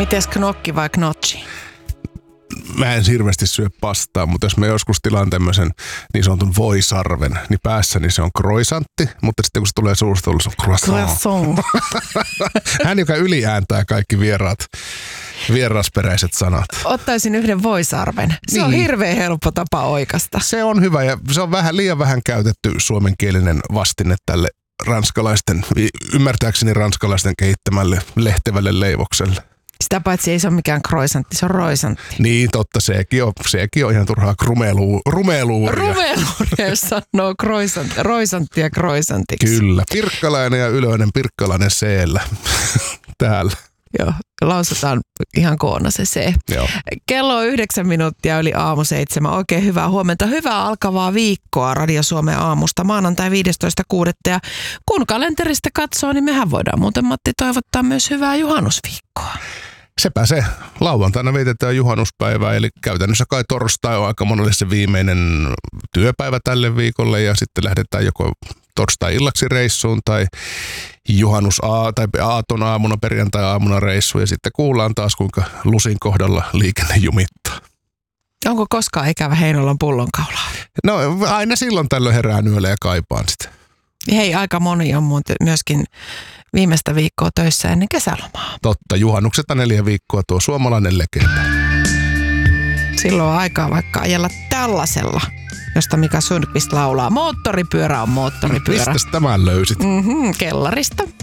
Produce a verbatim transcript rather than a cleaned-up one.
Mites knokki vai knotchi? Mä en hirveästi syö pastaa, mutta jos mä joskus tilaan tämmöisen niin sanotun voisarven, niin päässäni se on croissantti, mutta sitten kun se tulee suusta, se on croissant. Croissant. Hän, joka yliääntää kaikki vieraat, vierasperäiset sanat. Ottaisin yhden voisarven. Se niin. on hirveän helppo tapa oikasta. Se on hyvä ja se on vähän liian vähän käytetty suomenkielinen vastine tälle ranskalaisten, ymmärtääkseni ranskalaisten kehittämälle lehtevälle leivokselle. Sitä paitsi ei se ole mikään croissantti, se on roisantti. Niin, totta, sekin on, sekin on ihan turhaa rumelu, rumeluuria. Rumeluuria, jos sanoo croissantti, roisantti ja croissantiksi. Kyllä, Pirkkalainen ja Ylönen, Pirkkalainen C-llä täällä. Joo, lausutaan ihan koona se C. Joo. Kello on yhdeksän minuuttia yli aamu seitsemän. Oikein hyvää huomenta. Hyvää alkavaa viikkoa Radio Suomen aamusta maanantai viidestoista kuudetta. Ja kun kalenterista katsoo, niin mehän voidaan muuten, Matti, toivottaa myös hyvää juhannusviikkoa. Sepä se. Lauantaina vietetään juhannuspäivää, eli käytännössä kai torstai on aika monelle se viimeinen työpäivä tälle viikolle ja sitten lähdetään joko torstai-illaksi reissuun tai juhannus a- tai aaton aamuna, perjantai-aamuna reissuun ja sitten kuullaan taas kuinka Lusin kohdalla liikenne jumittaa. Onko koskaan ikävä Heinolan pullonkaulaa? No aina silloin tällöin herään yöllä ja kaipaan sitä. Hei, aika moni on muuten myöskin viimeistä viikkoa töissä ennen kesälomaa. Totta, juhannuksesta neljä viikkoa tuo suomalainen legenda. Silloin on aikaa vaikka ajella tällaisella, josta Mika Sundqvist laulaa. Moottoripyörä on moottoripyörä. Mistäs tämän löysit? Mm-hmm, kellarista.